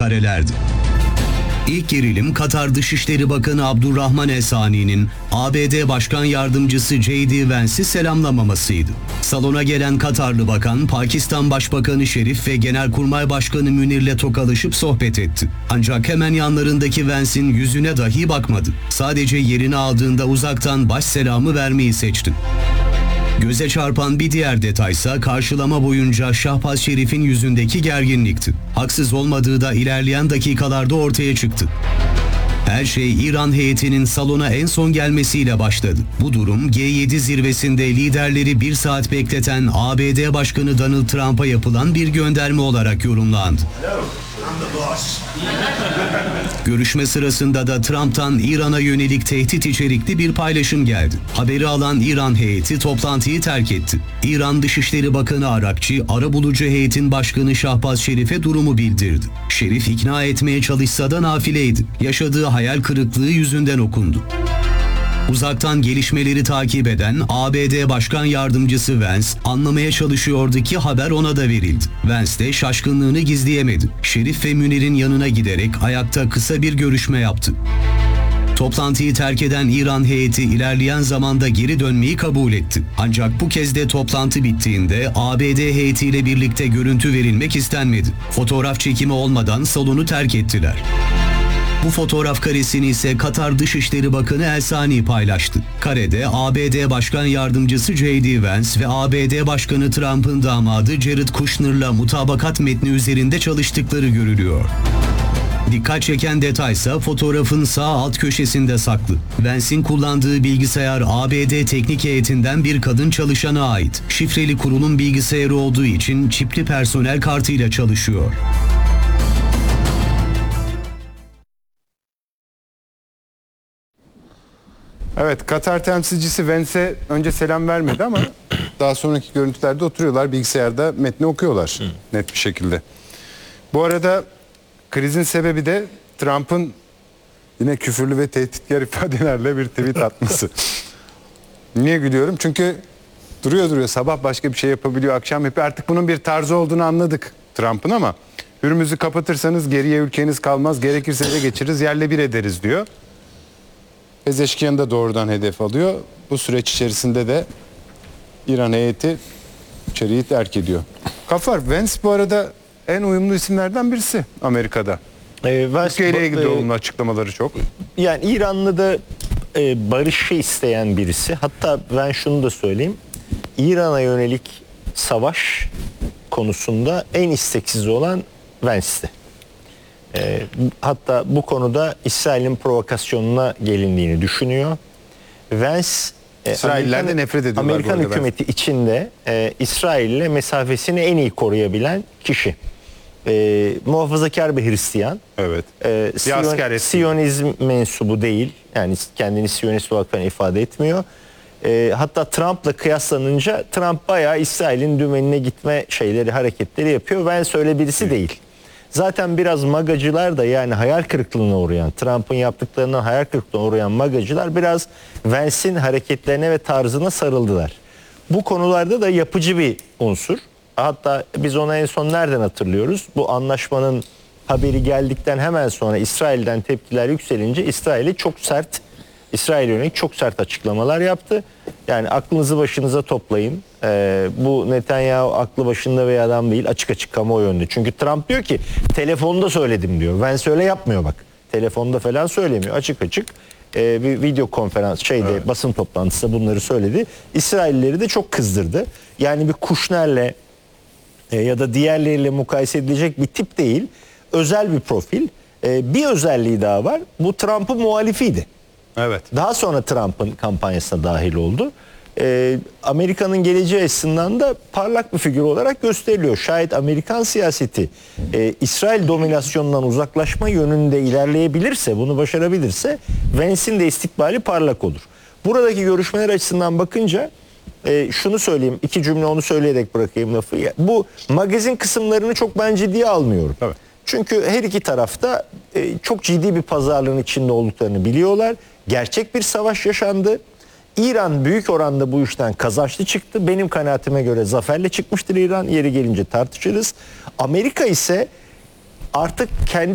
karelerdi. İlk gerilim Katar Dışişleri Bakanı Abdurrahman El-Sani'nin ABD Başkan Yardımcısı J.D. Vance'i selamlamamasıydı. Salona gelen Katarlı bakan, Pakistan Başbakanı Şerif ve Genelkurmay Başkanı Münir'le tokalaşıp sohbet etti. Ancak hemen yanlarındaki Vance'in yüzüne dahi bakmadı. Sadece yerini aldığında uzaktan baş selamı vermeyi seçti. Göze çarpan bir diğer detaysa karşılama boyunca Şahbaz Şerif'in yüzündeki gerginlikti. Haksız olmadığı da ilerleyen dakikalarda ortaya çıktı. Her şey İran heyetinin salona en son gelmesiyle başladı. Bu durum G7 zirvesinde liderleri bir saat bekleten ABD Başkanı Donald Trump'a yapılan bir gönderme olarak yorumlandı. Görüşme sırasında da Trump'tan İran'a yönelik tehdit içerikli bir paylaşım geldi. Haberi alan İran heyeti toplantıyı terk etti. İran Dışişleri Bakanı Arakçi, arabulucu heyetin başkanı Şahbaz Şerif'e durumu bildirdi. Şerif ikna etmeye çalışsa da nafileydi. Yaşadığı hayal kırıklığı yüzünden okundu. Uzaktan gelişmeleri takip eden ABD Başkan Yardımcısı Vance anlamaya çalışıyordu ki haber ona da verildi. Vance de şaşkınlığını gizleyemedi. Şerif ve Münir'in yanına giderek ayakta kısa bir görüşme yaptı. Toplantıyı terk eden İran heyeti ilerleyen zamanda geri dönmeyi kabul etti. Ancak bu kez de toplantı bittiğinde ABD heyetiyle birlikte görüntü verilmek istenmedi. Fotoğraf çekimi olmadan salonu terk ettiler. Bu fotoğraf karesini ise Katar Dışişleri Bakanı El-Sani paylaştı. Karede ABD Başkan Yardımcısı J.D. Vance ve ABD Başkanı Trump'ın damadı Jared Kushner'la mutabakat metni üzerinde çalıştıkları görülüyor. Dikkat çeken detaysa fotoğrafın sağ alt köşesinde saklı. Vance'in kullandığı bilgisayar ABD teknik heyetinden bir kadın çalışana ait. Şifreli kurulum bilgisayarı olduğu için çipli personel kartıyla çalışıyor. Evet, Katar temsilcisi Vance'e önce selam vermedi ama daha sonraki görüntülerde oturuyorlar, bilgisayarda metni okuyorlar net bir şekilde. Bu arada krizin sebebi de Trump'ın yine küfürlü ve tehditkar ifadelerle bir tweet atması. Niye gülüyorum? Çünkü duruyor sabah başka bir şey yapabiliyor, akşam yapıyor. Artık bunun bir tarzı olduğunu anladık Trump'ın ama Hürmüz'ü kapatırsanız geriye ülkeniz kalmaz, gerekirse ele geçiririz, yerle bir ederiz diyor. Pezeşkiyan'ı da doğrudan hedef alıyor. Bu süreç içerisinde de İran heyeti içeriği terk ediyor. Kafar, Vance bu arada en uyumlu isimlerden birisi Amerika'da. Türkiye ile ilgili olumlu açıklamaları çok. Yani İran'la da barışı isteyen birisi. Hatta ben şunu da söyleyeyim. İran'a yönelik savaş konusunda en isteksiz olan Vance'ti. Hatta bu konuda İsrail'in provokasyonuna gelindiğini düşünüyor. Vance İsrailliler de nefret ediyorlar. Amerikan hükümeti içinde İsrail ile mesafesini en iyi koruyabilen kişi. Muhafazakar bir Hristiyan. Evet. Siyonizm mensubu değil. Yani kendini Siyonist olarak falan ifade etmiyor. Hatta Trump'la kıyaslanınca Trump bayağı İsrail'in dümenine gitme hareketleri yapıyor. Vance öyle birisi değil. Zaten biraz magacılar da, yani hayal kırıklığına uğrayan, Trump'ın yaptıklarından hayal kırıklığına uğrayan magacılar biraz Vance'in hareketlerine ve tarzına sarıldılar. Bu konularda da yapıcı bir unsur. Hatta biz onu en son nereden hatırlıyoruz? Bu anlaşmanın haberi geldikten hemen sonra İsrail'den tepkiler yükselince İsrail'e yönelik çok sert açıklamalar yaptı. Yani aklınızı başınıza toplayın. Bu Netanyahu aklı başında bir adam değil, açık açık kamuoyu önünde. Çünkü Trump diyor ki telefonda söyledim diyor. Vance öyle yapmıyor bak. Telefonda falan söylemiyor. Açık açık bir video konferans basın toplantısında bunları söyledi. İsraillileri de çok kızdırdı. Yani bir Kushner'le ya da diğerleriyle mukayese edilecek bir tip değil. Özel bir profil. Bir özelliği daha var. Bu Trump'ın muhalifiydi. Evet. Daha sonra Trump'ın kampanyasına dahil oldu. Amerika'nın geleceği açısından da parlak bir figür olarak gösteriliyor. Şayet Amerikan siyaseti İsrail dominasyonundan uzaklaşma yönünde ilerleyebilirse, bunu başarabilirse Vance'in de istikbali parlak olur. Buradaki görüşmeler açısından bakınca şunu söyleyeyim, iki cümle onu söyleyerek bırakayım lafı. Bu magazin kısımlarını çok ben ciddiye almıyorum. Evet. Çünkü her iki tarafta çok ciddi bir pazarlığın içinde olduklarını biliyorlar. Gerçek bir savaş yaşandı. İran büyük oranda bu işten kazançlı çıktı. Benim kanaatime göre zaferle çıkmıştır İran. Yeri gelince tartışırız. Amerika ise artık kendi